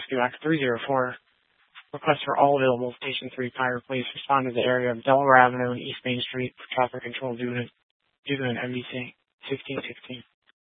Rescue Act 304. Request for all available Station 3 fire police respond to the area of Delaware Avenue and East Main Street for traffic control due to an MDC 1616.